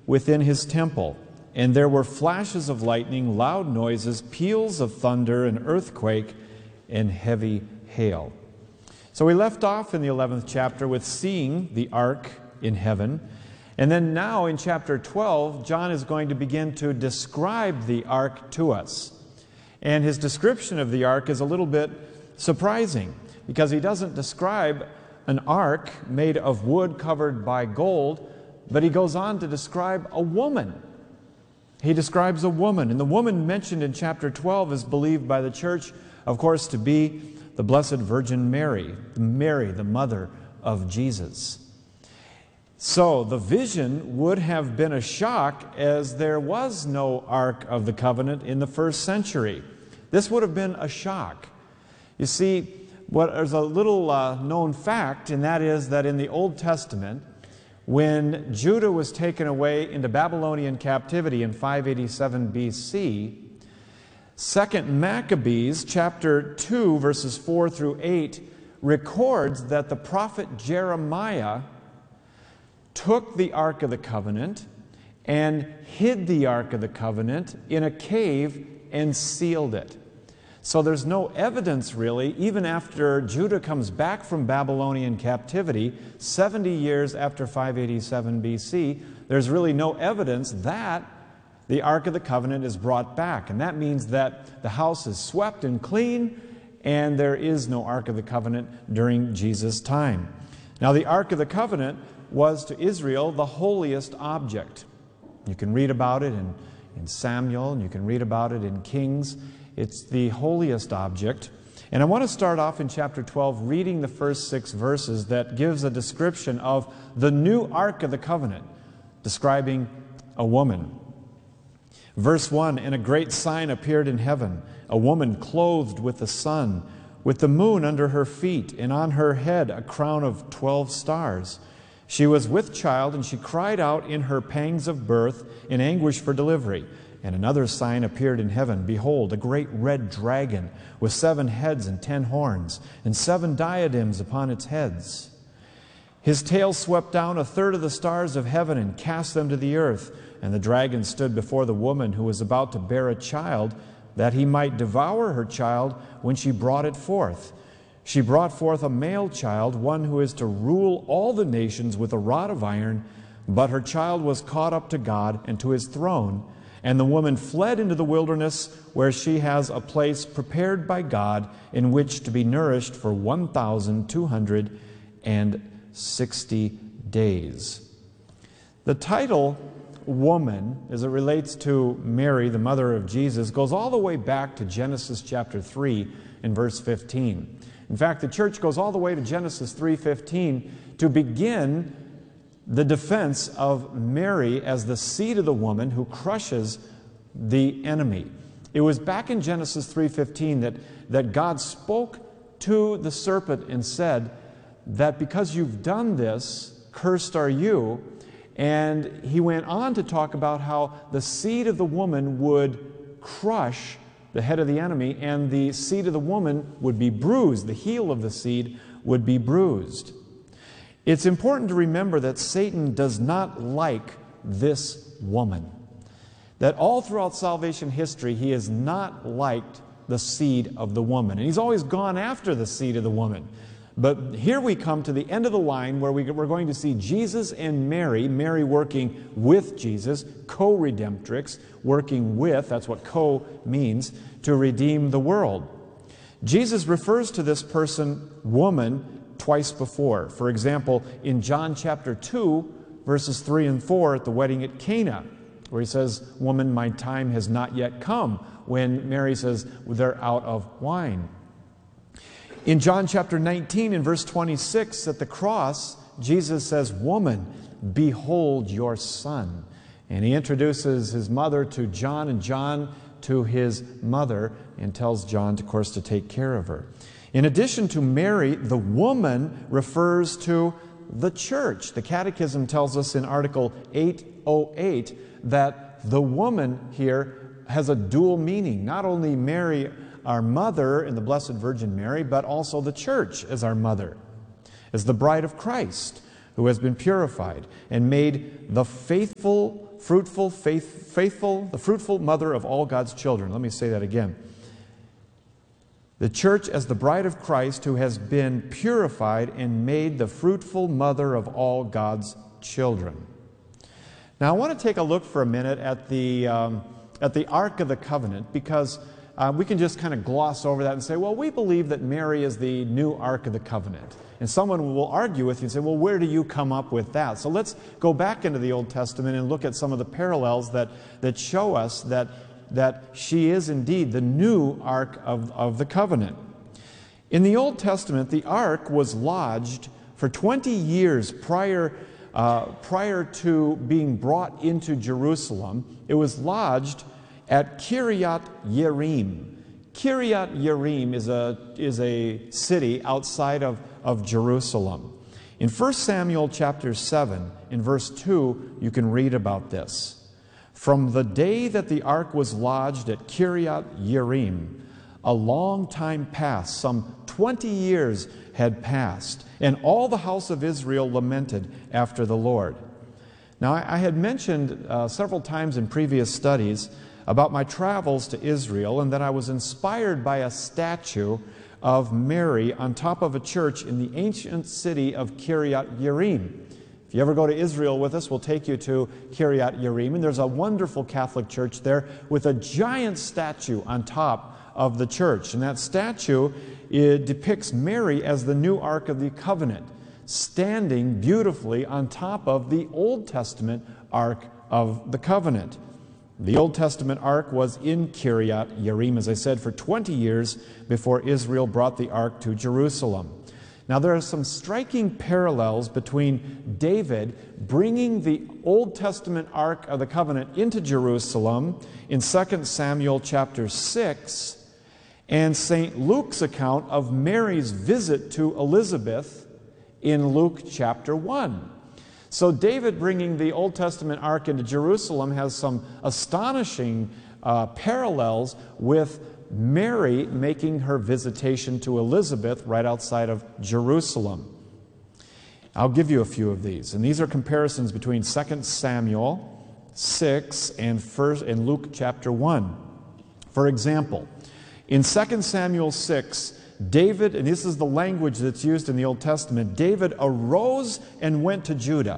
within his temple. And there were flashes of lightning, loud noises, peals of thunder, an earthquake, and heavy hail. So we left off in the 11th chapter with seeing the ark in heaven. And then now in chapter 12, John is going to begin to describe the ark to us. And his description of the ark is a little bit surprising, because he doesn't describe an ark made of wood covered by gold, but he goes on to describe a woman. He describes a woman, and the woman mentioned in chapter 12 is believed by the church, of course, to be the Blessed Virgin Mary, the mother of Jesus. So the vision would have been a shock, as there was no Ark of the Covenant in the first century. This would have been a shock. You see, there's a little known fact, and that is that in the Old Testament, when Judah was taken away into Babylonian captivity in 587 BC, 2 Maccabees chapter 2 verses 4 through 8 records that the prophet Jeremiah took the Ark of the Covenant and hid the Ark of the Covenant in a cave and sealed it. So there's no evidence really, even after Judah comes back from Babylonian captivity, 70 years after 587 BC, there's really no evidence that the Ark of the Covenant is brought back. And that means that the house is swept and clean, and there is no Ark of the Covenant during Jesus' time. Now the Ark of the Covenant was to Israel the holiest object. You can read about it in Samuel, and you can read about it in Kings. It's the holiest object. And I want to start off in chapter 12 reading the first 6 verses that gives a description of the new Ark of the Covenant, describing a woman. Verse 1, "And a great sign appeared in heaven, a woman clothed with the sun, with the moon under her feet, and on her head a crown of 12 stars. She was with child, and she cried out in her pangs of birth in anguish for delivery. And another sign appeared in heaven. Behold, a great red dragon with 7 heads and 10 horns, and 7 diadems upon its heads. His tail swept down 1/3 of the stars of heaven and cast them to the earth. And the dragon stood before the woman who was about to bear a child, that he might devour her child when she brought it forth. She brought forth a male child, one who is to rule all the nations with a rod of iron. But her child was caught up to God and to his throne. And the woman fled into the wilderness, where she has a place prepared by God in which to be nourished for 1,260 days." The title, woman, as it relates to Mary, the mother of Jesus, goes all the way back to Genesis chapter 3 and verse 15. In fact, the church goes all the way to Genesis 3:15 to begin the defense of Mary as the seed of the woman who crushes the enemy. It was back in Genesis 3:15 that God spoke to the serpent and said that because you've done this, cursed are you. And he went on to talk about how the seed of the woman would crush the head of the enemy, and the seed of the woman would be bruised. The heel of the seed would be bruised. It's important to remember that Satan does not like this woman. That all throughout salvation history, he has not liked the seed of the woman. And he's always gone after the seed of the woman. But here we come to the end of the line where we're going to see Jesus and Mary working with Jesus, co-redemptrix, working with, that's what co means, to redeem the world. Jesus refers to this person, woman, twice before. For example, in John chapter 2, verses 3 and 4 at the wedding at Cana, where he says, "Woman, my time has not yet come," when Mary says, "They're out of wine." In John chapter 19 and verse 26 at the cross, Jesus says, "Woman, behold your son." And he introduces his mother to John and John to his mother and tells John, of course, to take care of her. In addition to Mary, the woman refers to the church. The Catechism tells us in Article 808 that the woman here has a dual meaning. Not only Mary, our mother, and the Blessed Virgin Mary, but also the church as our mother, as the bride of Christ, who has been purified and made the fruitful mother of all God's children. Let me say that again. The church as the bride of Christ who has been purified and made the fruitful mother of all God's children. Now I want to take a look for a minute at the Ark of the Covenant, because we can just kind of gloss over that and say, well, we believe that Mary is the new Ark of the Covenant. And someone will argue with you and say, well, where do you come up with that? So let's go back into the Old Testament and look at some of the parallels that show us that she is indeed the new Ark of the Covenant. In the Old Testament, the Ark was lodged for 20 years prior to being brought into Jerusalem. It was lodged at Kiryat Yearim. Kiryat Yearim is a city outside of Jerusalem. In 1 Samuel chapter 7, in verse 2, you can read about this. From the day that the ark was lodged at Kiryat Yearim, a long time passed, some 20 years had passed, and all the house of Israel lamented after the Lord. Now, I had mentioned several times in previous studies about my travels to Israel, and that I was inspired by a statue of Mary on top of a church in the ancient city of Kiryat Yearim. If you ever go to Israel with us, we'll take you to Kiryat Yearim, and there's a wonderful Catholic church there with a giant statue on top of the church. And that statue, it depicts Mary as the new Ark of the Covenant, standing beautifully on top of the Old Testament Ark of the Covenant. The Old Testament Ark was in Kiryat Yearim, as I said, for 20 years before Israel brought the Ark to Jerusalem. Now, there are some striking parallels between David bringing the Old Testament Ark of the Covenant into Jerusalem in 2 Samuel chapter 6 and St. Luke's account of Mary's visit to Elizabeth in Luke chapter 1. So David bringing the Old Testament Ark into Jerusalem has some astonishing parallels with Mary making her visitation to Elizabeth right outside of Jerusalem. I'll give you a few of these. And these are comparisons between 2 Samuel 6 and Luke chapter 1. For example, in 2 Samuel 6, David, and this is the language that's used in the Old Testament, David arose and went to Judah.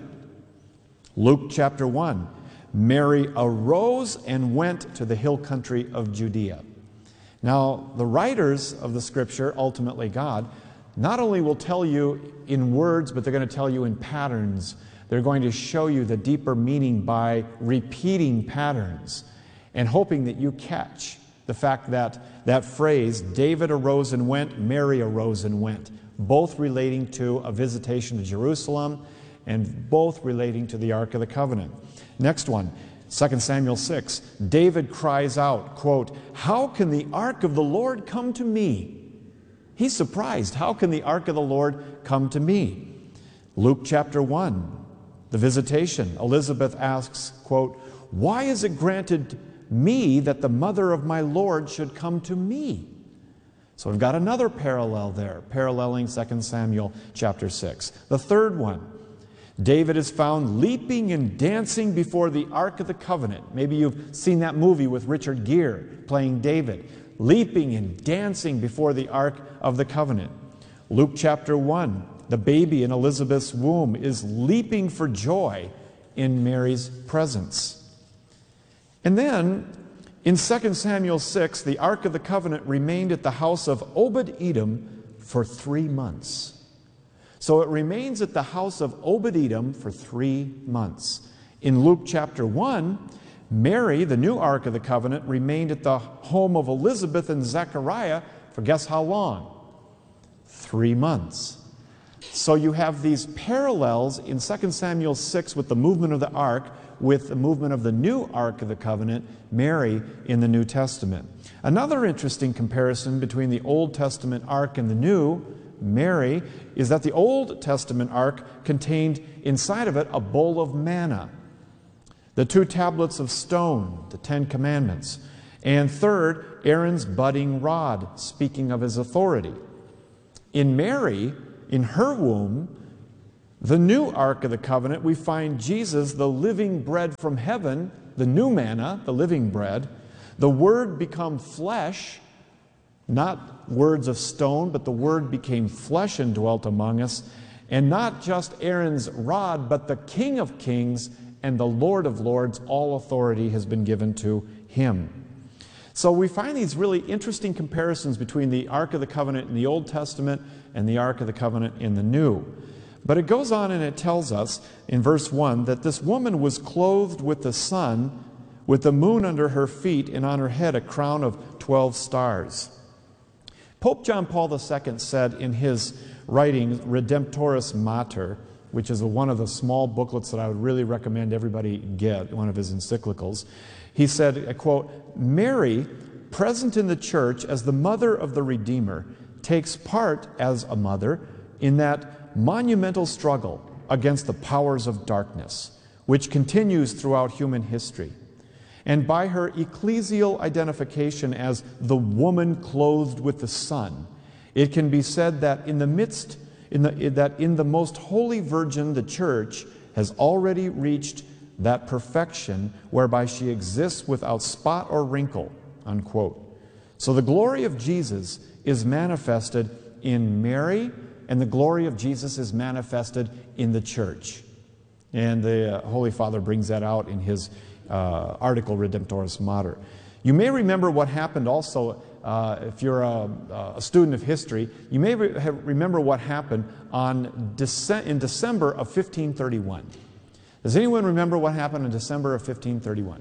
Luke chapter 1, Mary arose and went to the hill country of Judea. Now, the writers of the Scripture, ultimately God, not only will tell you in words, but they're going to tell you in patterns. They're going to show you the deeper meaning by repeating patterns and hoping that you catch the fact that that phrase, David arose and went, Mary arose and went, both relating to a visitation to Jerusalem and both relating to the Ark of the Covenant. Next one, 2 Samuel 6, David cries out, quote, "How can the Ark of the Lord come to me?" He's surprised. How can the Ark of the Lord come to me? Luke chapter 1, the visitation. Elizabeth asks, quote, "Why is it granted me that the mother of my Lord should come to me?" So we've got another parallel there, paralleling 2 Samuel chapter 6. The third one, David is found leaping and dancing before the Ark of the Covenant. Maybe you've seen that movie with Richard Gere playing David, leaping and dancing before the Ark of the Covenant. Luke chapter 1, the baby in Elizabeth's womb is leaping for joy in Mary's presence. And then, in 2 Samuel 6, the Ark of the Covenant remained at the house of Obed-Edom for 3 months. So it remains at the house of Obed-Edom for 3 months. In Luke chapter 1, Mary, the new Ark of the Covenant, remained at the home of Elizabeth and Zechariah for guess how long? 3 months. So you have these parallels in 2 Samuel 6 with the movement of the Ark, with the movement of the new Ark of the Covenant, Mary, in the New Testament. Another interesting comparison between the Old Testament Ark and the New, Mary, is that the Old Testament Ark contained inside of it a bowl of manna, the 2 tablets of stone, the 10 Commandments, and third, Aaron's budding rod, speaking of his authority. In Mary, in her womb, The new Ark of the Covenant, we find Jesus, the living bread from heaven, the new manna, the living bread, the Word become flesh, not words of stone, but the Word became flesh and dwelt among us, and not just Aaron's rod, but the King of Kings and the Lord of Lords. All authority has been given to Him. So we find these really interesting comparisons between the Ark of the Covenant in the Old Testament and the Ark of the Covenant in the New. But it goes on and it tells us in verse 1 that this woman was clothed with the sun, with the moon under her feet, and on her head a crown of 12 stars. Pope John Paul II said in his writing, Redemptoris Mater, which is one of the small booklets that I would really recommend everybody get, one of his encyclicals, he said, I quote, "Mary, present in the church as the mother of the Redeemer, takes part as a mother in that monumental struggle against the powers of darkness, which continues throughout human history. And by her ecclesial identification as the woman clothed with the sun, it can be said that in the most holy Virgin, the Church has already reached that perfection whereby she exists without spot or wrinkle," unquote. So the glory of Jesus is manifested in Mary, and the glory of Jesus is manifested in the church. And the Holy Father brings that out in his article, Redemptoris Mater. You may remember what happened also, if you're a student of history, you may remember what happened in December of 1531. Does anyone remember what happened in December of 1531?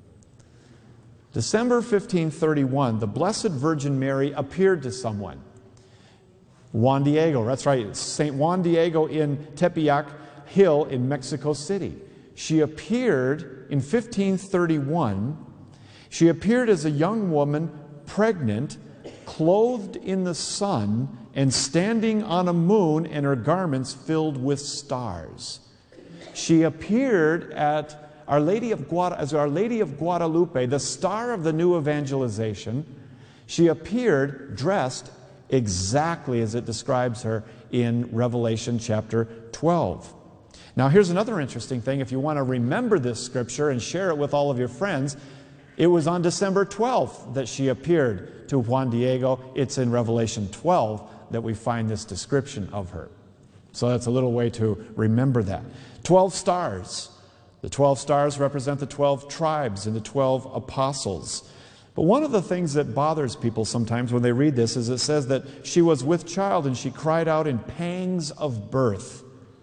December 1531, the Blessed Virgin Mary appeared to someone. Juan Diego, that's right, St. Juan Diego in Tepeyac Hill in Mexico City. She appeared in 1531. She appeared as a young woman, pregnant, clothed in the sun, and standing on a moon, and her garments filled with stars. She appeared at Our Lady of Guadalupe, the star of the new evangelization. She appeared dressed exactly as it describes her in Revelation chapter 12. Now here's another interesting thing. If you want to remember this scripture and share it with all of your friends, it was on December 12th that she appeared to Juan Diego. It's in Revelation 12 that we find this description of her. So that's a little way to remember that. 12 stars. The 12 stars represent the 12 tribes and the 12 apostles. But one of the things that bothers people sometimes when they read this is it says that she was with child and she cried out in pangs of birth.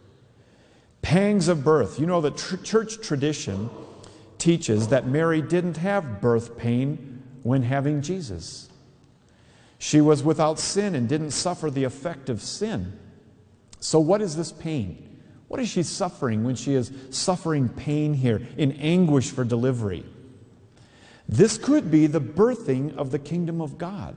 Pangs of birth. You know that church tradition teaches that Mary didn't have birth pain when having Jesus. She was without sin and didn't suffer the effect of sin. So what is this pain? What is she suffering when she is suffering pain here, in anguish for delivery? This could be the birthing of the kingdom of God.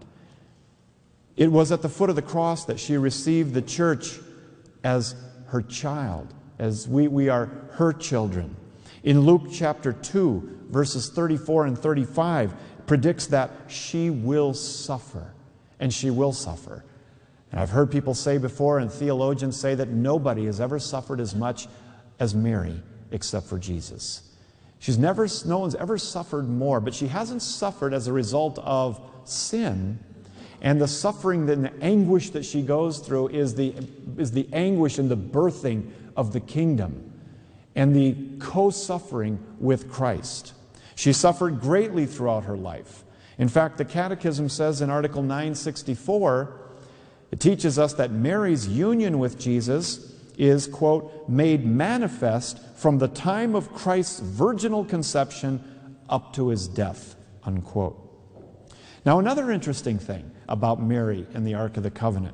It was at the foot of the cross that she received the church as her child, as we are her children. In Luke chapter 2, verses 34 and 35, predicts that she will suffer, and she will suffer. And I've heard people say before, and theologians say, that nobody has ever suffered as much as Mary except for Jesus. No one's ever suffered more, but she hasn't suffered as a result of sin. And the suffering and the anguish that she goes through is the anguish and the birthing of the kingdom and the co-suffering with Christ. She suffered greatly throughout her life. In fact, the Catechism says in Article 964, it teaches us that Mary's union with Jesus is, quote, made manifest from the time of Christ's virginal conception up to his death, unquote. Now, another interesting thing about Mary and the Ark of the Covenant.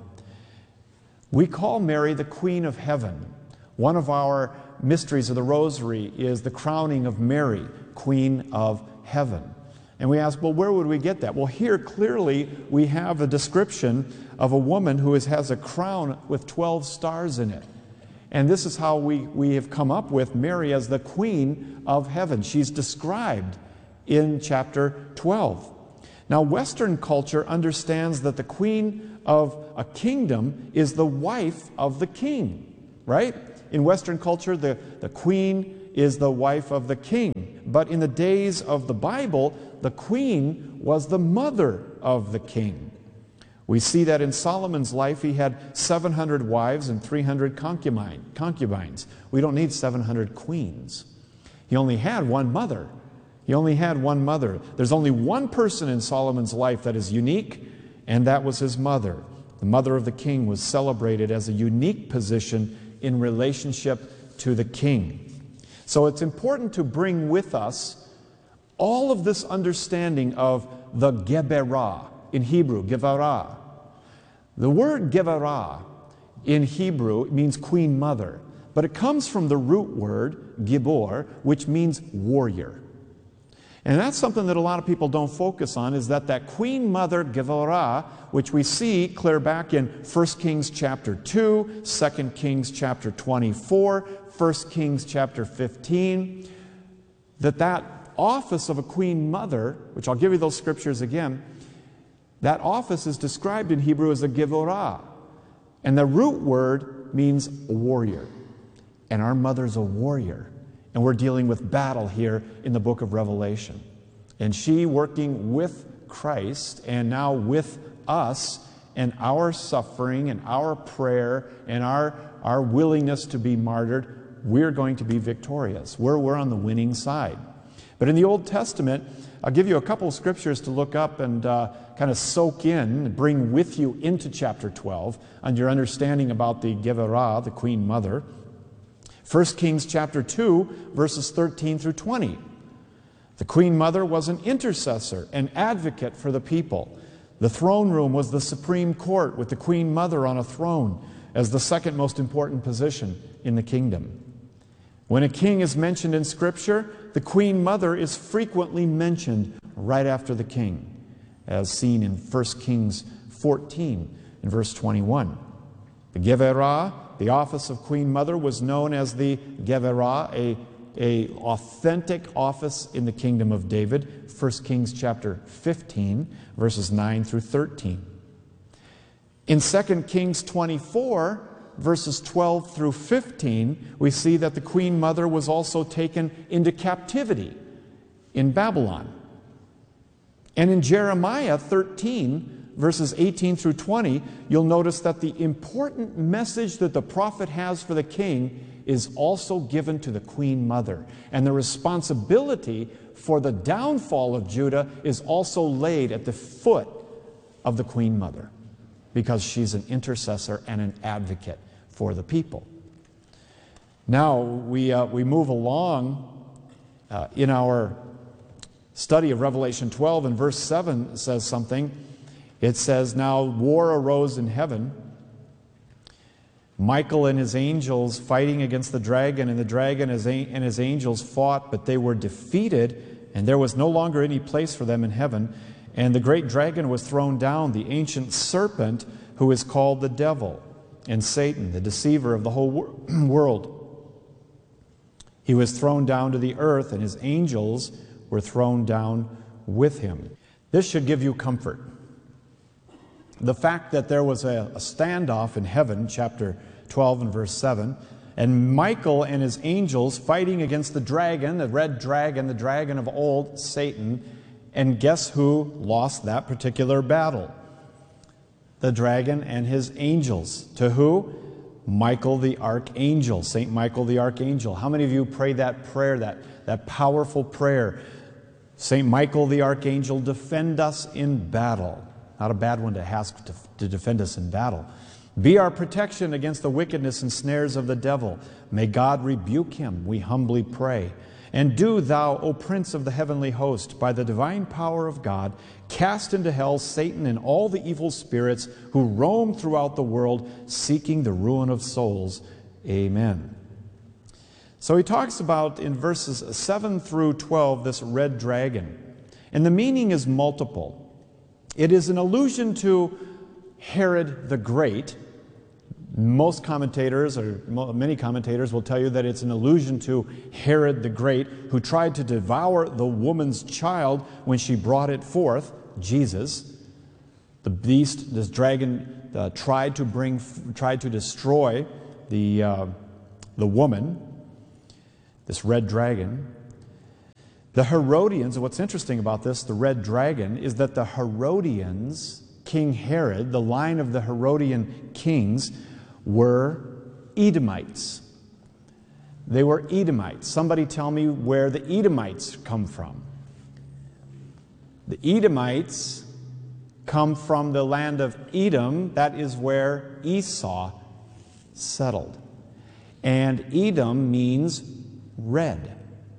We call Mary the Queen of Heaven. One of our mysteries of the Rosary is the crowning of Mary, Queen of Heaven. And we ask, well, where would we get that? Well, here clearly we have a description of a woman who has a crown with 12 stars in it. And this is how we have come up with Mary as the Queen of Heaven. She's described in chapter 12. Now, Western culture understands that the queen of a kingdom is the wife of the king, right? In Western culture, the queen is the wife of the king. But in the days of the Bible, the queen was the mother of the king. We see that in Solomon's life, he had 700 wives and 300 concubines. We don't need 700 queens. He only had one mother. He only had one mother. There's only one person in Solomon's life that is unique, and that was his mother. The mother of the king was celebrated as a unique position in relationship to the king. So it's important to bring with us all of this understanding of the Geberah, in Hebrew, Gevarah. The word Gevarah in Hebrew means queen mother, but it comes from the root word Gibor, which means warrior. And that's something that a lot of people don't focus on, is that queen mother Gevarah, which we see clear back in 1 Kings chapter 2, 2 Kings chapter 24, 1 Kings chapter 15, that office of a queen mother, which I'll give you those scriptures again, that office is described in Hebrew as a Gevorah. And the root word means warrior. And our mother's a warrior. And we're dealing with battle here in the book of Revelation. And she working with Christ and now with us and our suffering and our prayer and our willingness to be martyred, we're going to be victorious. We're on the winning side. But in the Old Testament, I'll give you a couple of scriptures to look up and kind of soak in, bring with you into chapter 12 on your understanding about the Gevarah, the queen mother. 1 Kings chapter 2, verses 13 through 20. The queen mother was an intercessor, an advocate for the people. The throne room was the supreme court with the queen mother on a throne as the second most important position in the kingdom. When a king is mentioned in Scripture, the queen mother is frequently mentioned right after the king, as seen in 1 Kings 14 in verse 21. The Gevarah, the office of queen mother, was known as the Gevarah, a authentic office in the kingdom of David, 1 Kings chapter 15, verses 9 through 13. In 2 Kings 24, verses 12 through 15, we see that the queen mother was also taken into captivity in Babylon. And in Jeremiah 13, verses 18 through 20, you'll notice that the important message that the prophet has for the king is also given to the queen mother. And the responsibility for the downfall of Judah is also laid at the foot of the queen mother, because she's an intercessor and an advocate for the people. Now, we move along in our study of Revelation 12, and verse 7 says something. It says, "Now war arose in heaven. Michael and his angels fighting against the dragon, and the dragon and his angels fought, but they were defeated, and there was no longer any place for them in heaven. And the great dragon was thrown down, the ancient serpent, who is called the devil and Satan, the deceiver of the whole world. He was thrown down to the earth, and his angels were thrown down with him." This should give you comfort. The fact that there was a standoff in heaven, chapter 12 and verse 7, and Michael and his angels fighting against the dragon, the red dragon, the dragon of old, Satan. And guess who lost that particular battle? The dragon and his angels. To who? Michael the archangel, St. Michael the archangel. How many of you prayed that prayer, that powerful prayer? St. Michael the archangel, defend us in battle. Not a bad one to ask to defend us in battle. Be our protection against the wickedness and snares of the devil. May God rebuke him, we humbly pray. And do thou, O Prince of the heavenly host, by the divine power of God, cast into hell Satan and all the evil spirits who roam throughout the world, seeking the ruin of souls. Amen. So he talks about, in verses 7 through 12, this red dragon. And the meaning is multiple. It is an allusion to Herod the Great. Most commentators, or many commentators, will tell you that it's an allusion to Herod the Great, who tried to devour the woman's child when she brought it forth, Jesus. The beast, this dragon, tried to destroy the the woman, this red dragon. The Herodians, and what's interesting about this, the red dragon, is that the Herodians, King Herod, the line of the Herodian kings, were Edomites. They were Edomites. Somebody tell me where the Edomites come from. The Edomites come from the land of Edom. That is where Esau settled. And Edom means red.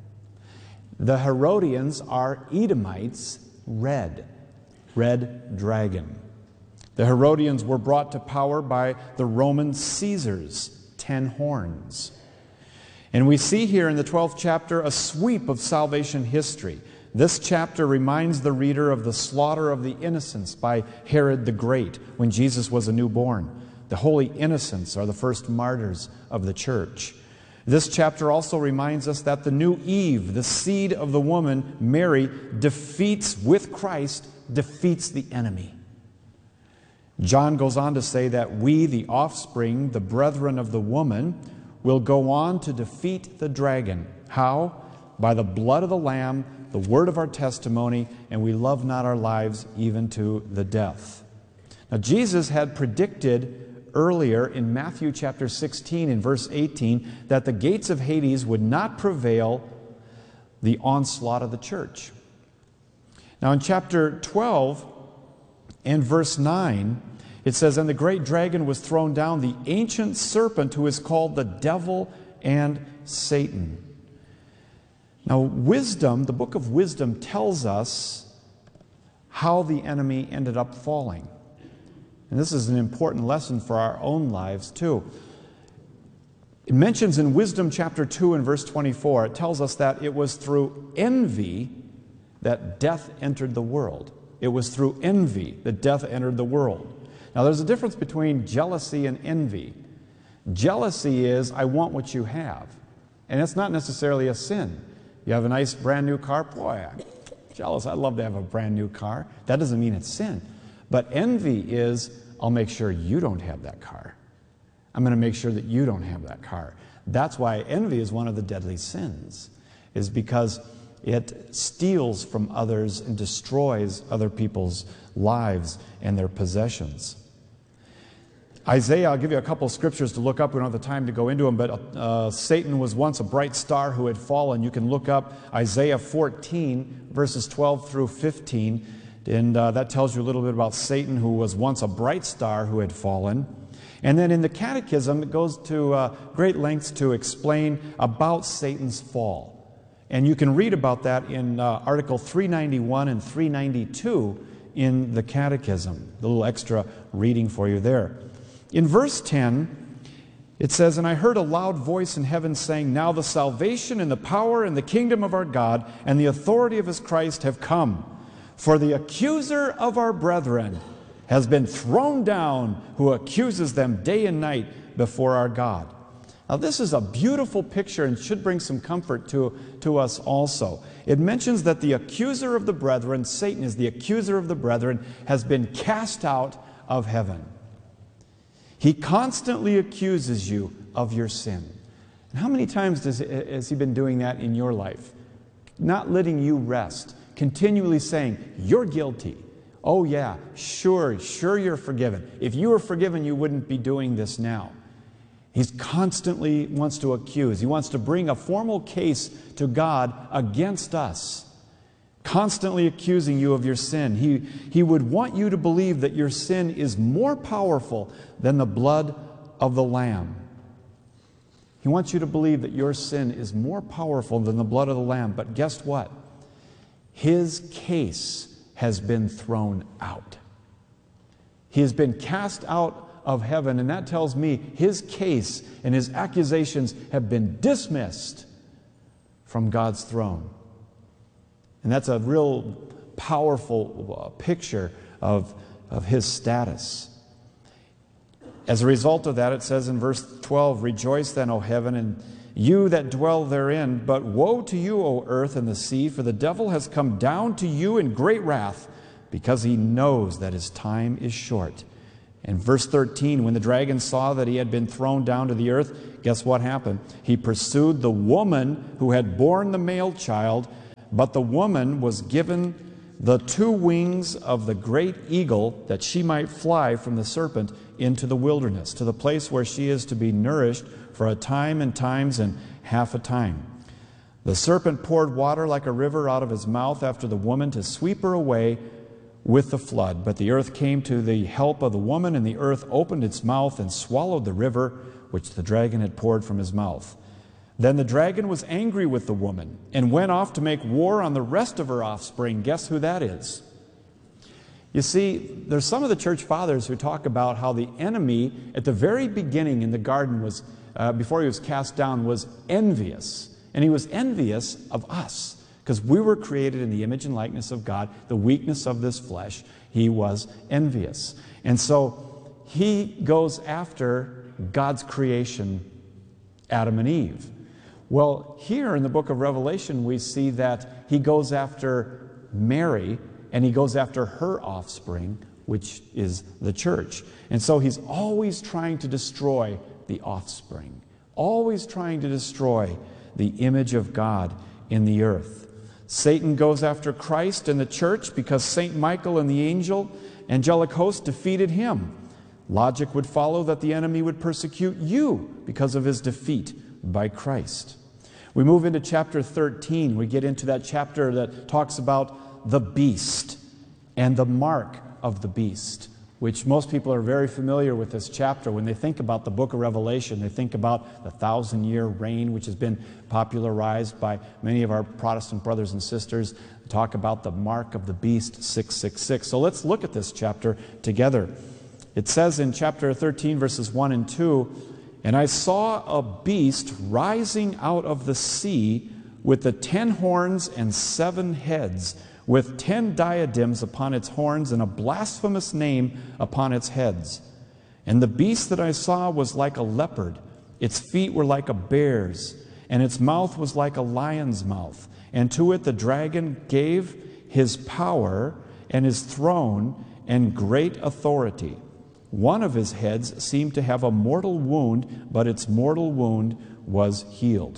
The Herodians are Edomites, red dragon. The Herodians were brought to power by the Roman Caesars, 10 horns. And we see here in the 12th chapter a sweep of salvation history. This chapter reminds the reader of the slaughter of the innocents by Herod the Great when Jesus was a newborn. The holy innocents are the first martyrs of the church. This chapter also reminds us that the new Eve, the seed of the woman, Mary, with Christ, defeats the enemy. John goes on to say that we, the offspring, the brethren of the woman, will go on to defeat the dragon. How? By the blood of the Lamb, the word of our testimony, and we love not our lives even to the death. Now, Jesus had predicted earlier in Matthew chapter 16 in verse 18 that the gates of Hades would not prevail the onslaught of the church. Now in chapter 12 and verse 9, it says, "And the great dragon was thrown down, the ancient serpent who is called the devil and Satan." Now wisdom, the book of Wisdom, tells us how the enemy ended up falling. And this is an important lesson for our own lives too. It mentions in Wisdom chapter 2 and verse 24, it tells us that it was through envy that death entered the world. It was through envy that death entered the world. Now there's a difference between jealousy and envy. Jealousy is, I want what you have. And it's not necessarily a sin. You have a nice brand new car, boy, I'm jealous. I'd love to have a brand new car. That doesn't mean it's sin. But envy is, I'll make sure you don't have that car. I'm going to make sure that you don't have that car. That's why envy is one of the deadly sins, is because it steals from others and destroys other people's lives and their possessions. Isaiah, I'll give you a couple of scriptures to look up. We don't have the time to go into them, but Satan was once a bright star who had fallen. You can look up Isaiah 14, verses 12 through 15. And that tells you a little bit about Satan, who was once a bright star who had fallen. And then in the Catechism, it goes to great lengths to explain about Satan's fall. And you can read about that in Article 391 and 392 in the Catechism. A little extra reading for you there. In verse 10, it says, "And I heard a loud voice in heaven saying, 'Now the salvation and the power and the kingdom of our God and the authority of his Christ have come. For the accuser of our brethren has been thrown down, who accuses them day and night before our God.'" Now this is a beautiful picture and should bring some comfort to us also. It mentions that the accuser of the brethren, Satan is the accuser of the brethren, has been cast out of heaven. He constantly accuses you of your sin. And how many times has he been doing that in your life? Not letting you rest. Continually saying, you're guilty. Oh yeah, sure you're forgiven. If you were forgiven, you wouldn't be doing this now. He constantly wants to accuse. He wants to bring a formal case to God against us, constantly accusing you of your sin. He would want you to believe that your sin is more powerful than the blood of the Lamb. He wants you to believe that your sin is more powerful than the blood of the Lamb. But guess what? His case has been thrown out. He has been cast out of heaven, and that tells me his case and his accusations have been dismissed from God's throne. And that's a real powerful picture of his status. As a result of that, it says in verse 12, "Rejoice then, O heaven, and you that dwell therein. But woe to you, O earth and the sea, for the devil has come down to you in great wrath, because he knows that his time is short. And verse 13, when the dragon saw that he had been thrown down to the earth, guess what happened? He pursued the woman who had borne the male child, but the woman was given the 2 wings of the great eagle, that she might fly from the serpent into the wilderness, to the place where she is to be nourished for a time and times and half a time. The serpent poured water like a river out of his mouth after the woman to sweep her away with the flood. But the earth came to the help of the woman, and the earth opened its mouth and swallowed the river which the dragon had poured from his mouth. Then the dragon was angry with the woman and went off to make war on the rest of her offspring. Guess who that is? You see, there's some of the church fathers who talk about how the enemy at the very beginning in the garden was, before he was cast down, was envious. And he was envious of us because we were created in the image and likeness of God, the weakness of this flesh. He was envious. And so he goes after God's creation, Adam and Eve. Well, here in the book of Revelation, we see that he goes after Mary, and he goes after her offspring, which is the church. And so he's always trying to destroy the offspring, always trying to destroy the image of God in the earth. Satan goes after Christ and the church because St. Michael and the angelic host defeated him. Logic would follow that the enemy would persecute you because of his defeat by Christ. We move into chapter 13. We get into that chapter that talks about the beast and the mark of the beast, which most people are very familiar with this chapter. When they think about the book of Revelation, they think about the 1,000-year reign, which has been popularized by many of our Protestant brothers and sisters. Talk about the mark of the beast, 666. So let's look at this chapter together. It says in chapter 13, verses 1 and 2, "And I saw a beast rising out of the sea with the 10 horns and 7 heads, with 10 diadems upon its horns and a blasphemous name upon its heads. And the beast that I saw was like a leopard, its feet were like a bear's, and its mouth was like a lion's mouth. And to it the dragon gave his power and his throne and great authority. One of his heads seemed to have a mortal wound, but its mortal wound was healed."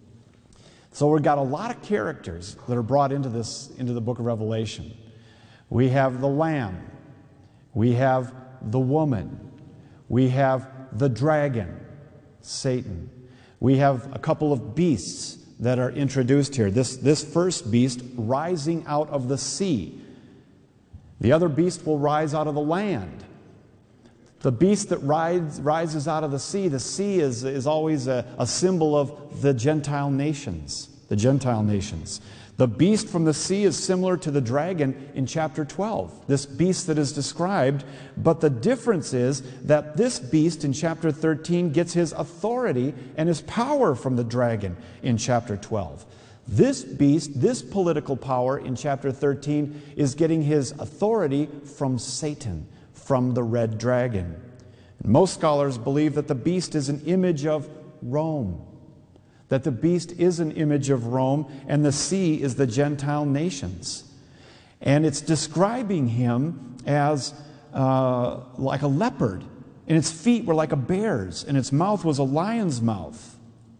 So we've got a lot of characters that are brought into the book of Revelation. We have the lamb. We have the woman. We have the dragon, Satan. We have a couple of beasts that are introduced here. This first beast rising out of the sea. The other beast will rise out of the land. The beast that rises out of the sea is always a symbol of the Gentile nations. The Gentile nations. The beast from the sea is similar to the dragon in chapter 12. This beast that is described, but the difference is that this beast in chapter 13 gets his authority and his power from the dragon in chapter 12. This beast, this political power in chapter 13, is getting his authority from Satan, from the red dragon. Most scholars believe that the beast is an image of Rome, that the beast is an image of Rome, and the sea is the Gentile nations. And it's describing him as like a leopard, and its feet were like a bear's, and its mouth was a lion's mouth.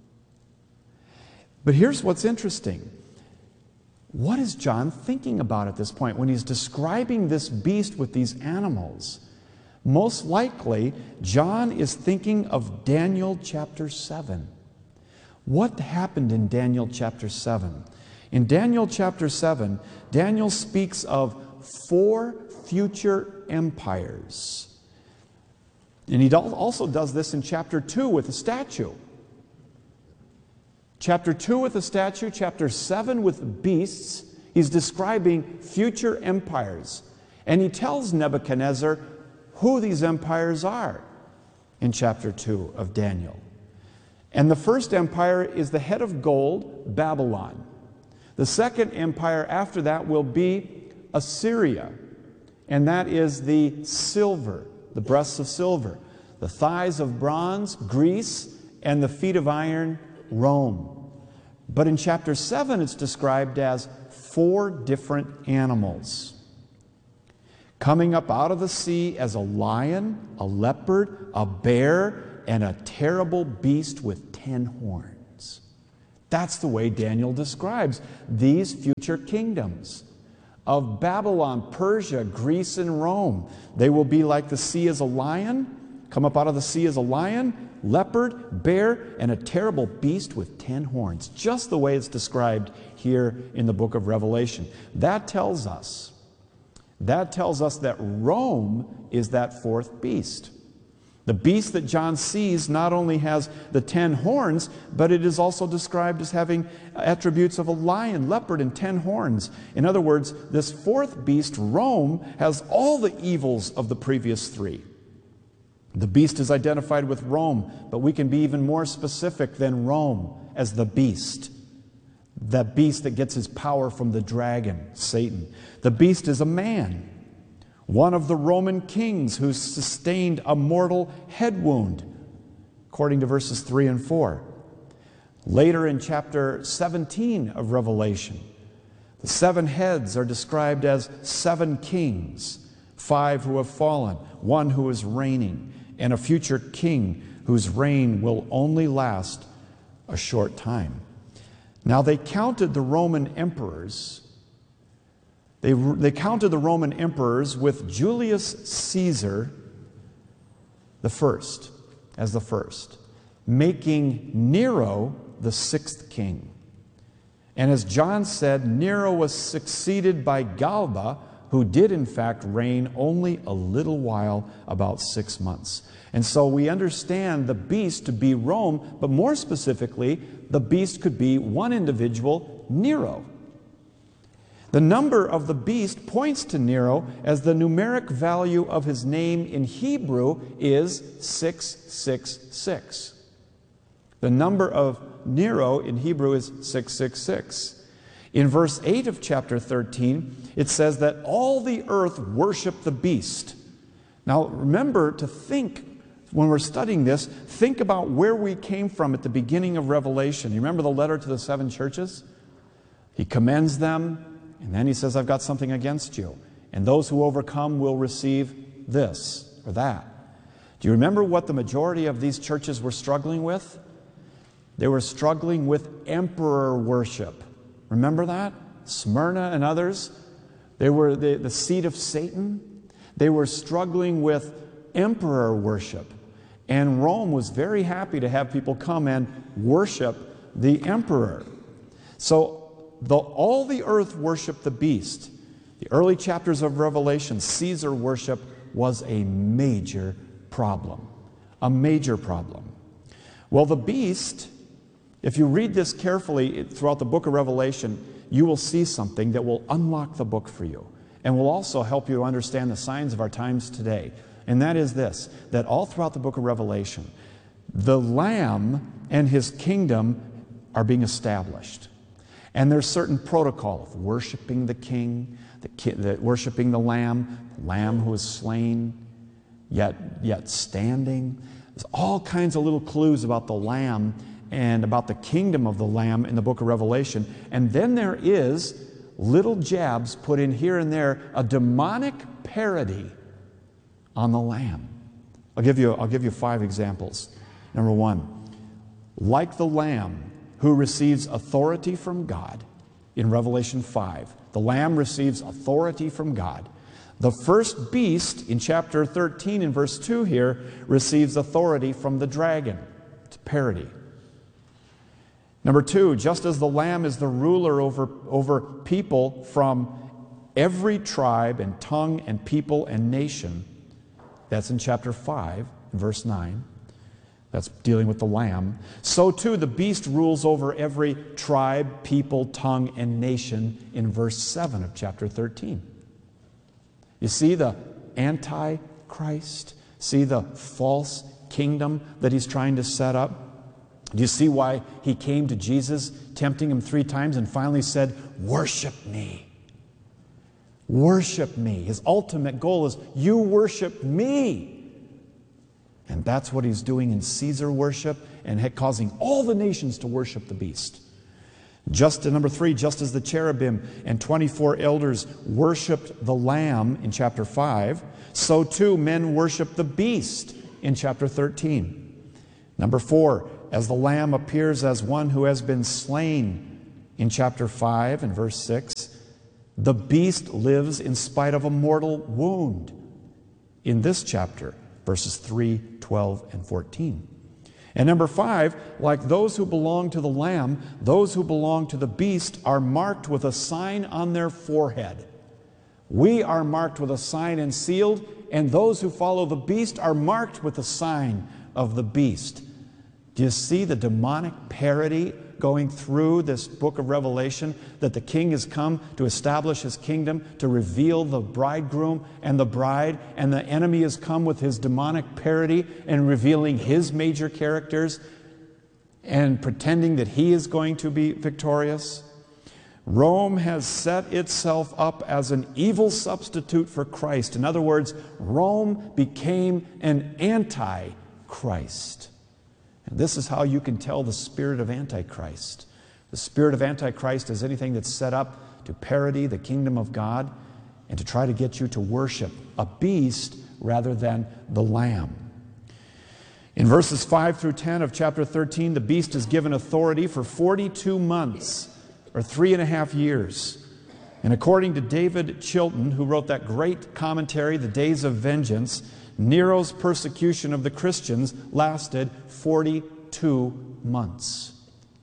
But here's what's interesting. What is John thinking about at this point when he's describing this beast with these animals? Most likely, John is thinking of Daniel chapter 7. What happened in Daniel chapter 7? In Daniel chapter 7, Daniel speaks of 4 future empires. And he also does this in chapter 2 with a statue. Chapter 2 with a statue, chapter 7 with beasts. He's describing future empires. And he tells Nebuchadnezzar who these empires are in chapter 2 of Daniel. And the first empire is the head of gold, Babylon. The second empire after that will be Assyria. And that is the silver, the breasts of silver, the thighs of bronze, Greece, and the feet of iron, Rome. But in chapter 7, it's described as 4 different animals. coming up out of the sea as a lion, a leopard, a bear, and a terrible beast with 10 horns. That's the way Daniel describes these future kingdoms of Babylon, Persia, Greece, and Rome. They will be like the sea as a lion, come up out of the sea as a lion, leopard, bear, and a terrible beast with 10 horns. Just the way it's described here in the book of Revelation. That tells us that Rome is that fourth beast. The beast that John sees not only has the 10 horns, but it is also described as having attributes of a lion, leopard, and 10 horns. In other words, this fourth beast, Rome, has all the evils of the previous three. The beast is identified with Rome, but we can be even more specific than Rome as the beast. That beast that gets his power from the dragon, Satan. The beast is a man, one of the Roman kings who sustained a mortal head wound, according to verses 3 and 4. Later in chapter 17 of Revelation, the 7 heads are described as 7 kings, 5 who have fallen, 1 who is reigning, and a future king whose reign will only last a short time. Now they counted the Roman emperors. They counted the Roman emperors with Julius Caesar the first, as the first, making Nero the 6th king. And as John said, Nero was succeeded by Galba, who did in fact reign only a little while, about 6 months. And so we understand the beast to be Rome, but more specifically, the beast could be one individual, Nero. The number of the beast points to Nero, as the numeric value of his name in Hebrew is 666. The number of Nero in Hebrew is 666. In verse 8 of chapter 13, it says that all the earth worshiped the beast. Now remember to think, when we're studying this, think about where we came from at the beginning of Revelation. You remember the letter to the 7 churches? He commends them, and then he says, I've got something against you. And those who overcome will receive this or that. Do you remember what the majority of these churches were struggling with? They were struggling with emperor worship. Remember that? Smyrna and others. They were the seat of Satan. They were struggling with emperor worship. And Rome was very happy to have people come and worship the emperor. So all the earth worshiped the beast. The early chapters of Revelation, Caesar worship was a major problem. A major problem. Well, the beast, if you read this carefully throughout the book of Revelation, you will see something that will unlock the book for you and will also help you to understand the signs of our times today. And that is this, that all throughout the book of Revelation, the Lamb and his kingdom are being established. And there's certain protocol of worshiping the king, worshiping the Lamb who is slain, yet standing. There's all kinds of little clues about the Lamb and about the kingdom of the Lamb in the book of Revelation. And then there is little jabs put in here and there, a demonic parody on the Lamb. I'll give you 5 examples. Number 1, like the Lamb who receives authority from God in Revelation 5. The Lamb receives authority from God. The first beast in chapter 13 in verse 2 here receives authority from the dragon. It's a parody. Number 2, just as the Lamb is the ruler over people from every tribe and tongue and people and nation, that's in chapter 5, verse 9. That's dealing with the Lamb. So too the beast rules over every tribe, people, tongue, and nation in verse 7 of chapter 13. You see the Antichrist? See the false kingdom that he's trying to set up? Do you see why he came to Jesus, tempting him 3 times, and finally said, worship me. Worship me. His ultimate goal is, you worship me. And that's what he's doing in Caesar worship and causing all the nations to worship the beast. Number 3, just as the cherubim and 24 elders worshiped the Lamb in chapter 5, so too men worship the beast in chapter 13. Number 4, as the Lamb appears as one who has been slain in chapter 5 and verse 6, the beast lives in spite of a mortal wound in this chapter, verses 3, 12, and 14. And number 5, like those who belong to the Lamb, those who belong to the beast are marked with a sign on their forehead. We are marked with a sign and sealed, and those who follow the beast are marked with the sign of the beast. Do you see the demonic parody going through this book of Revelation, that the king has come to establish his kingdom, to reveal the bridegroom and the bride, and the enemy has come with his demonic parody and revealing his major characters and pretending that he is going to be victorious? Rome has set itself up as an evil substitute for Christ. In other words, Rome became an anti-Christ. And this is how you can tell the spirit of Antichrist. The spirit of Antichrist is anything that's set up to parody the kingdom of God and to try to get you to worship a beast rather than the Lamb. In verses 5 through 10 of chapter 13, the beast is given authority for 42 months, or 3.5 years. And according to David Chilton, who wrote that great commentary, The Days of Vengeance, Nero's persecution of the Christians lasted 42 months.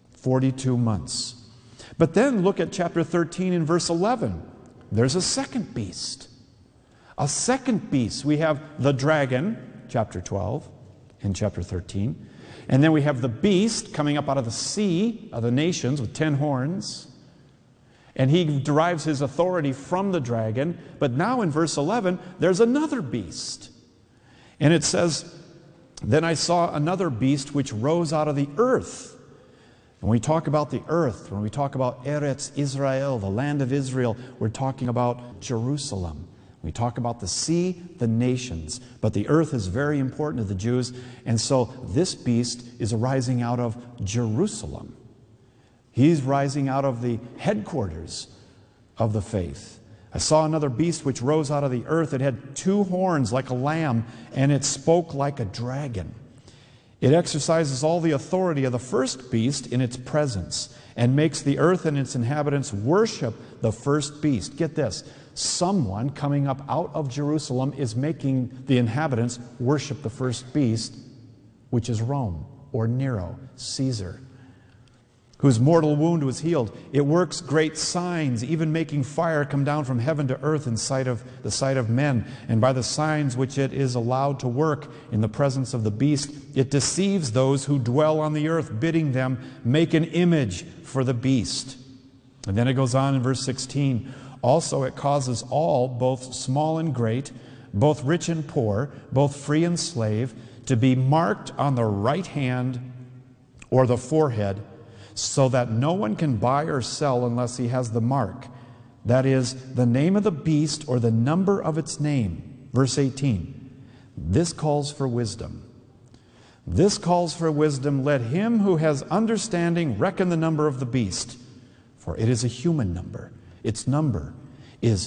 42 months. But then look at chapter 13 and verse 11. There's a second beast. A second beast. We have the dragon, chapter 12 and chapter 13. And then we have the beast coming up out of the sea of the nations with 10 horns. And he derives his authority from the dragon. But now in verse 11, there's another beast. And it says, then I saw another beast which rose out of the earth. When we talk about the earth, when we talk about Eretz Israel, the land of Israel, we're talking about Jerusalem. We talk about the sea, the nations. But the earth is very important to the Jews. And so this beast is arising out of Jerusalem. He's rising out of the headquarters of the faith. I saw another beast which rose out of the earth. It had 2 horns like a lamb, and it spoke like a dragon. It exercises all the authority of the first beast in its presence and makes the earth and its inhabitants worship the first beast. Get this. Someone coming up out of Jerusalem is making the inhabitants worship the first beast, which is Rome, or Nero, Caesar, whose mortal wound was healed. It works great signs, even making fire come down from heaven to earth in the sight of men. And by the signs which it is allowed to work in the presence of the beast, it deceives those who dwell on the earth, bidding them make an image for the beast. And then it goes on in verse 16. Also it causes all, both small and great, both rich and poor, both free and slave, to be marked on the right hand or the forehead, so that no one can buy or sell unless he has the mark. That is, the name of the beast or the number of its name. Verse 18. This calls for wisdom. This calls for wisdom. Let him who has understanding reckon the number of the beast, for it is a human number. Its number is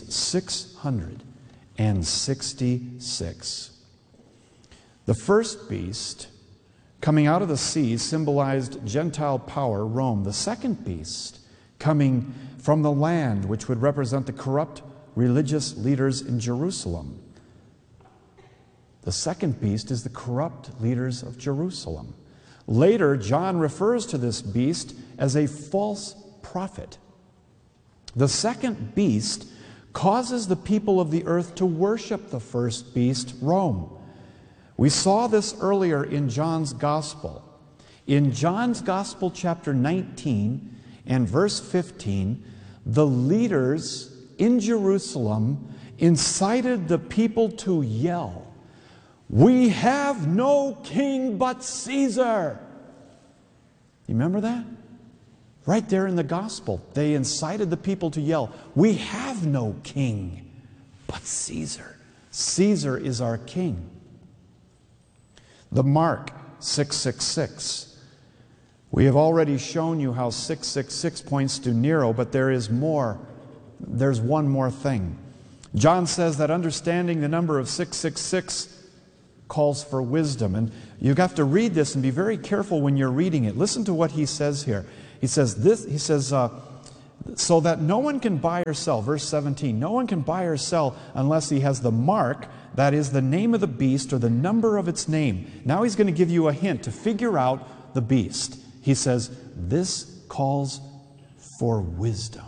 666. The first beast coming out of the sea symbolized Gentile power, Rome. The second beast coming from the land, which would represent the corrupt religious leaders in Jerusalem. The second beast is the corrupt leaders of Jerusalem. Later, John refers to this beast as a false prophet. The second beast causes the people of the earth to worship the first beast, Rome. We saw this earlier in John's Gospel. In John's Gospel, chapter 19 and verse 15, the leaders in Jerusalem incited the people to yell, "We have no king but Caesar." You remember that? Right there in the Gospel, they incited the people to yell, "We have no king but Caesar. Caesar is our king." The mark 666 We have already shown you how 666 points to Nero, but there is more. There's one more thing. John says that understanding the number of 666 calls for wisdom. And you have to read this and be very careful when you're reading it. Listen to what he says here. He says, so that no one can buy or sell, verse 17, no one can buy or sell unless he has the mark, that is the name of the beast or the number of its name. Now he's going to give you a hint to figure out the beast. He says, this calls for wisdom.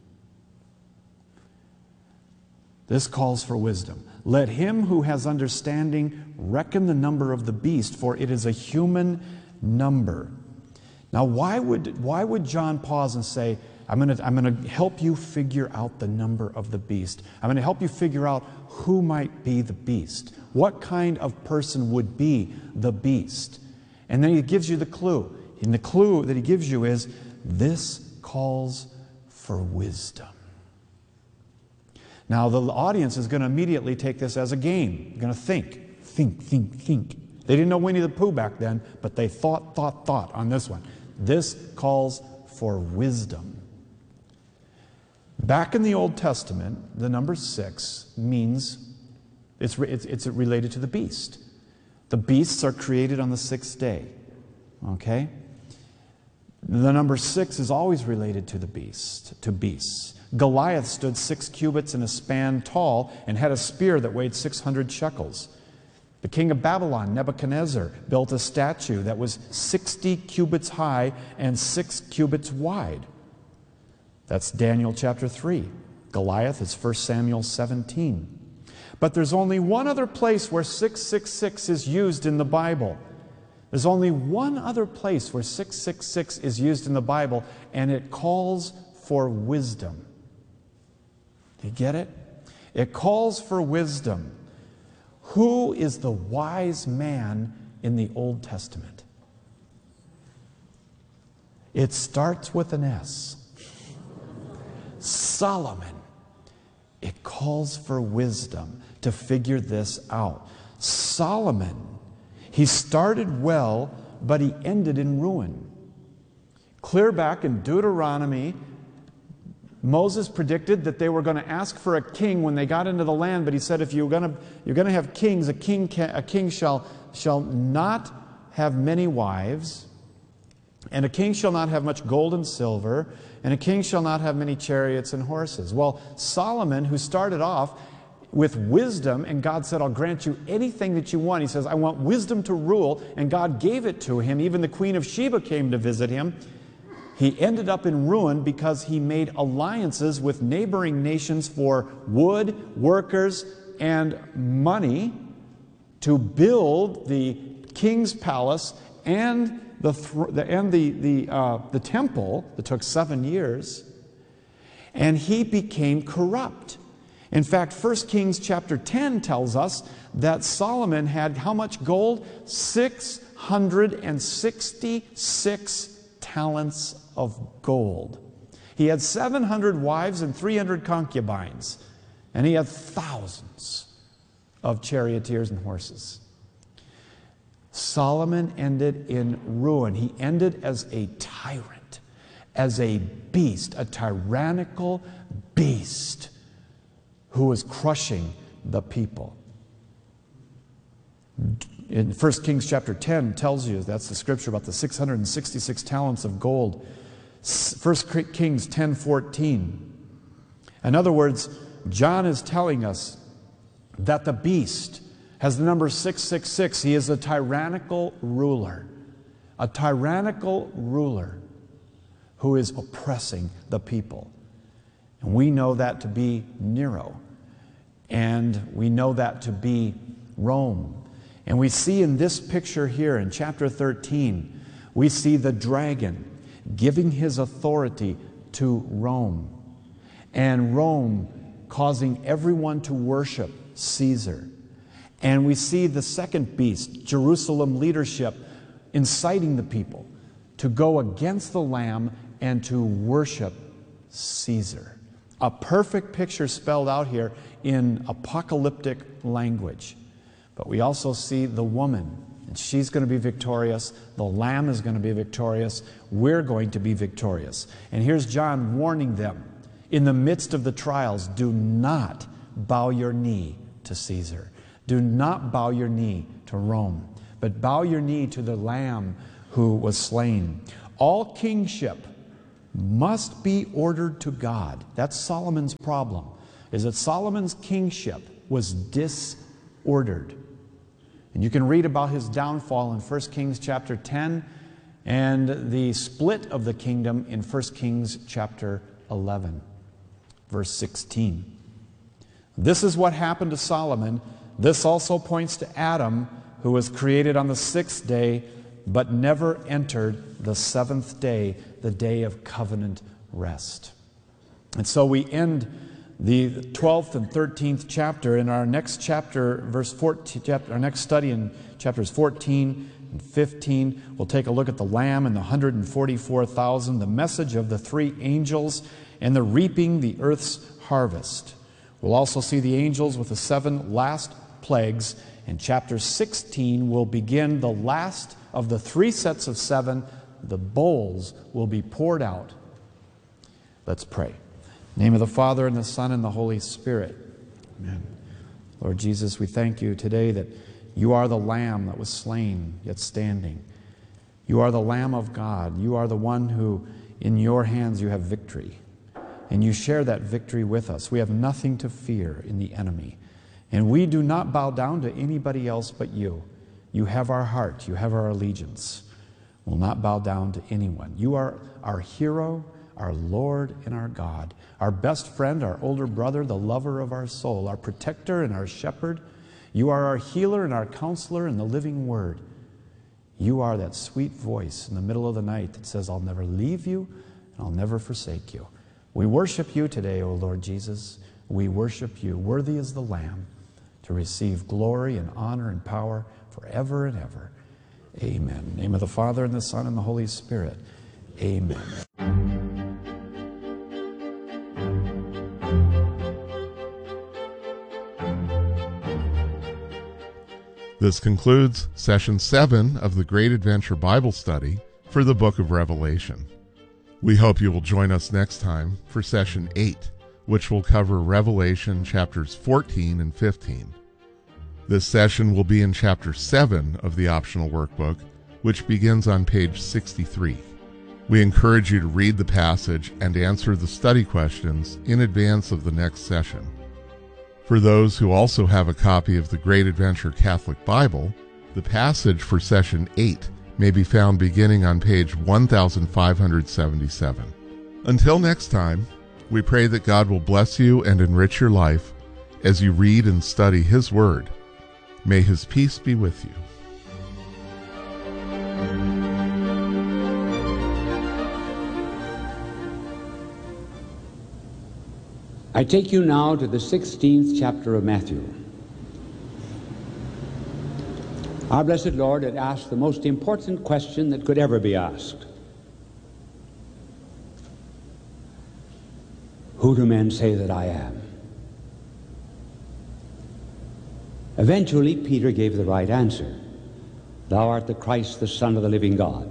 This calls for wisdom. Let him who has understanding reckon the number of the beast, for it is a human number. Now, why would John pause and say, I'm going to help you figure out the number of the beast. I'm going to help you figure out who might be the beast. What kind of person would be the beast? And then he gives you the clue. And the clue that he gives you is, this calls for wisdom. Now, the audience is going to immediately take this as a game. They're going to think. They didn't know Winnie the Pooh back then, but they thought on this one. This calls for wisdom. Back in the Old Testament, the number 6 means it's related to the beast. The beasts are created on the 6th day. Okay? The number 6 is always related to the beast, to beasts. Goliath stood 6 cubits and a span tall and had a spear that weighed 600 shekels. The king of Babylon, Nebuchadnezzar, built a statue that was 60 cubits high and 6 cubits wide. That's Daniel chapter 3. Goliath is 1 Samuel 17. But there's only one other place where 666 is used in the Bible. There's only one other place where 666 is used in the Bible, and it calls for wisdom. Do you get it? It calls for wisdom. Who is the wise man in the Old Testament? It starts with an S. Solomon. It calls for wisdom to figure this out. Solomon, he started well, but he ended in ruin. Clear back in Deuteronomy, Moses predicted that they were going to ask for a king when they got into the land, but he said, if you're going to have kings, a king shall not have many wives, and a king shall not have much gold and silver, and a king shall not have many chariots and horses. Well, Solomon, who started off with wisdom, and God said, I'll grant you anything that you want. He says, I want wisdom to rule, and God gave it to him. Even the Queen of Sheba came to visit him. He ended up in ruin because he made alliances with neighboring nations for wood, workers, and money to build the king's palace and the temple that took 7 years. And he became corrupt. In fact, 1 Kings chapter 10 tells us that Solomon had how much gold? 666 talents of gold. He had 700 wives and 300 concubines, and he had thousands of charioteers and horses. Solomon ended in ruin. He ended as a tyrant, as a beast, a tyrannical beast who was crushing the people. In 1 Kings chapter 10 tells you, that's the scripture about the 666 talents of gold. 1 Kings 10:14. In other words, John is telling us that the beast has the number 666. He is a tyrannical ruler who is oppressing the people. And we know that to be Nero. And we know that to be Rome. And we see in this picture here in chapter 13, we see the dragon giving his authority to Rome. And Rome causing everyone to worship Caesar. And we see the second beast, Jerusalem leadership, inciting the people to go against the Lamb and to worship Caesar. A perfect picture spelled out here in apocalyptic language. But we also see the woman And she's going to be victorious. The Lamb is going to be victorious. We're going to be victorious. And here's John warning them. In the midst of the trials, do not bow your knee to Caesar. Do not bow your knee to Rome, but bow your knee to the Lamb who was slain. All kingship must be ordered to God. That's Solomon's problem, is that Solomon's kingship was disordered. And you can read about his downfall in 1 Kings chapter 10 and the split of the kingdom in 1 Kings chapter 11, verse 16. This is what happened to Solomon. This also points to Adam, who was created on the sixth day, but never entered the seventh day, the day of covenant rest. And so we end the 12th and 13th chapter. In our next chapter, verse 14, our next study in chapters 14 and 15, we'll take a look at the Lamb and the 144,000, the message of the three angels, and the reaping the earth's harvest. We'll also see the angels with the 7 last plagues, and chapter 16 will begin the last of the 3 sets of 7. The bowls will be poured out. Let's pray. In the name of the Father, and the Son, and the Holy Spirit. Amen. Lord Jesus, we thank you today that you are the Lamb that was slain, yet standing. You are the Lamb of God. You are the one who, in your hands, you have victory. And you share that victory with us. We have nothing to fear in the enemy. And we do not bow down to anybody else but you. You have our heart. You have our allegiance. We'll not bow down to anyone. You are our hero, our Lord, and our God, our best friend, our older brother, the lover of our soul, our protector and our shepherd. You are our healer and our counselor and the living word. You are that sweet voice in the middle of the night that says, I'll never leave you and I'll never forsake you. We worship you today, O Lord Jesus. We worship you. Worthy is the Lamb to receive glory and honor and power forever and ever. Amen. In the name of the Father, and the Son, and the Holy Spirit. Amen. This concludes Session 7 of the Great Adventure Bible Study for the Book of Revelation. We hope you will join us next time for Session 8, which will cover Revelation chapters 14 and 15. This session will be in Chapter 7 of the optional workbook, which begins on page 63. We encourage you to read the passage and answer the study questions in advance of the next session. For those who also have a copy of the Great Adventure Catholic Bible, the passage for Session 8 may be found beginning on page 1577. Until next time, we pray that God will bless you and enrich your life as you read and study His Word. May His peace be with you. I take you now to the 16th chapter of Matthew. Our blessed Lord had asked the most important question that could ever be asked. Who do men say that I am? Eventually, Peter gave the right answer. Thou art the Christ, the Son of the living God.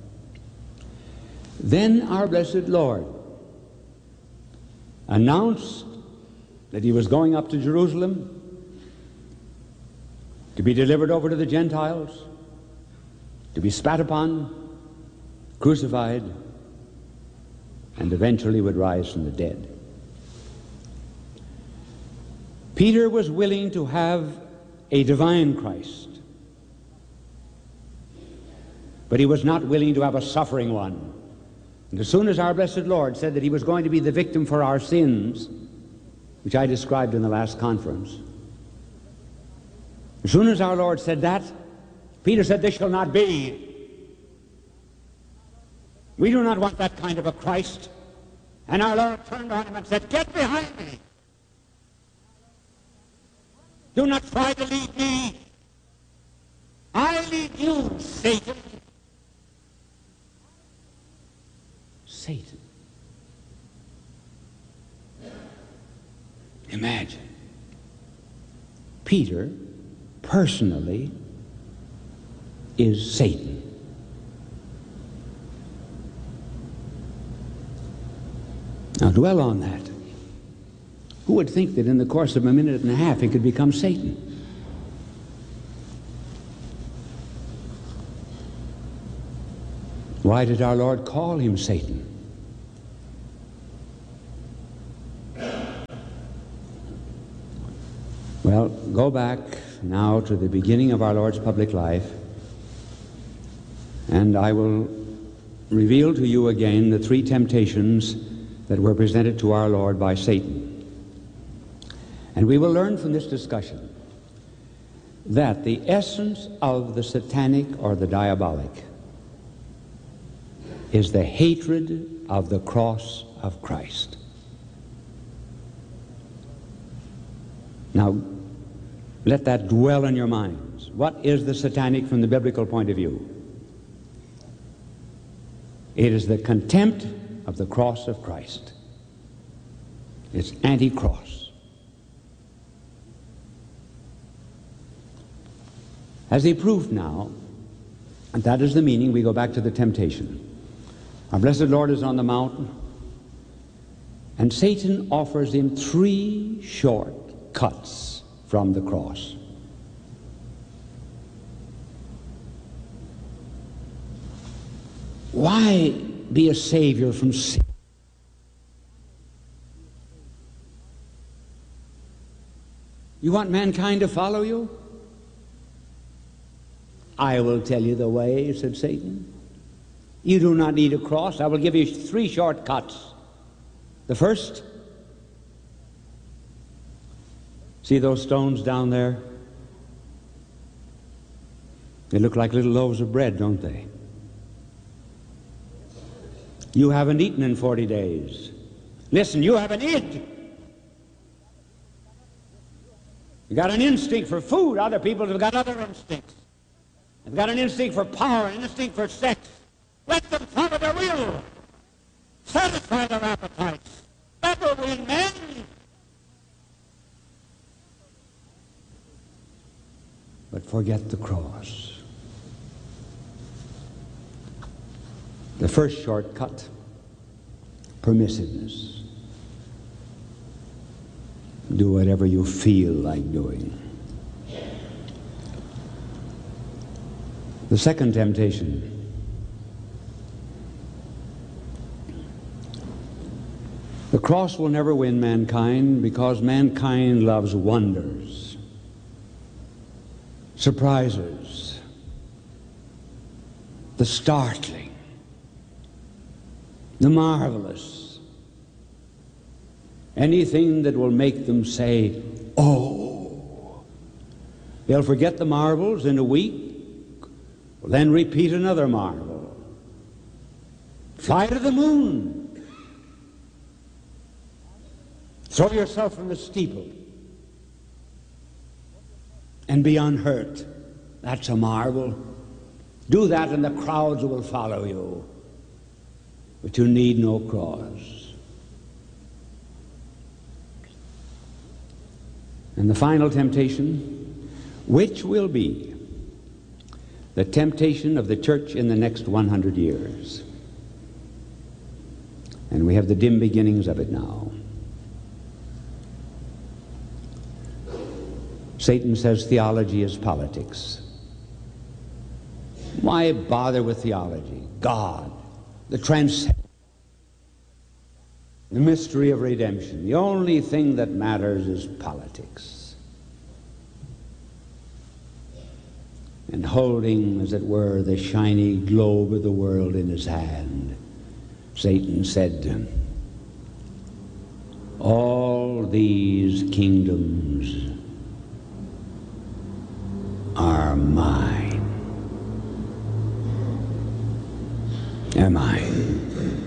Then our blessed Lord announced that he was going up to Jerusalem to be delivered over to the Gentiles, to be spat upon, crucified, and eventually would rise from the dead. Peter was willing to have a divine Christ, but he was not willing to have a suffering one. And as soon as our blessed Lord said that he was going to be the victim for our sins, which I described in the last conference, as soon as our Lord said that, Peter said, this shall not be. We do not want that kind of a Christ. And our Lord turned on him and said, get behind me. Do not try to lead me. I lead you, Satan. Satan. Imagine Peter personally is Satan. Now dwell on that. Who would think that in the course of a minute and a half he could become Satan? Why did our Lord call him Satan? Well, go back now to the beginning of our Lord's public life, and I will reveal to you again the three temptations that were presented to our Lord by Satan. And we will learn from this discussion that the essence of the satanic or the diabolic is the hatred of the cross of Christ. Now, let that dwell in your minds. What is the satanic from the biblical point of view? It is the contempt of the cross of Christ. It's anti-cross. As he proved now, and that is the meaning, we go back to the temptation. Our blessed Lord is on the mountain, and Satan offers him 3 short cuts from the cross. Why be a savior from sin? You want mankind to follow you? I will tell you the way, said Satan. You do not need a cross. I will give you 3 shortcuts. The first, see those stones down there? They look like little loaves of bread, don't they? You haven't eaten in 40 days. Listen, you haven't eaten. You got an instinct for food. Other people have got other instincts. They've got an instinct for power, an instinct for sex. Let them follow their will. Satisfy their appetites. That will win men. But forget the cross. The first shortcut, permissiveness. Do whatever you feel like doing. The second temptation, the cross will never win mankind because mankind loves wonders, surprises, the startling, the marvelous, anything that will make them say, oh. They'll forget the marvels in a week, then repeat another marvel. Fly to the moon. Throw yourself from the steeple and be unhurt. That's a marvel. Do that and the crowds will follow you. But you need no cross. And the final temptation, which will be the temptation of the church in the next 100 years. And we have the dim beginnings of it now. Satan says theology is politics. Why bother with theology? God, the transcendent, the mystery of redemption. The only thing that matters is politics. And holding, as it were, the shiny globe of the world in his hand, Satan said, all these kingdoms are mine. They're mine.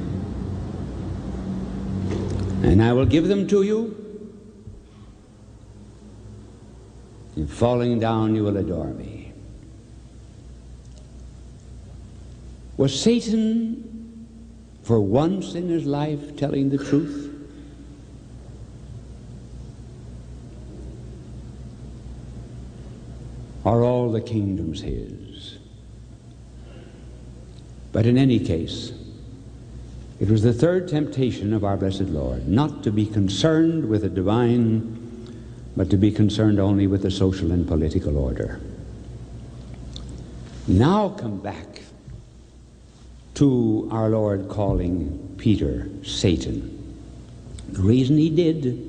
And I will give them to you. In falling down, you will adore me. Was Satan, for once in his life, telling the truth? Are all the kingdoms his? But in any case, it was the third temptation of our blessed Lord, not to be concerned with the divine, but to be concerned only with the social and political order. Now come back to our Lord calling Peter Satan. The reason he did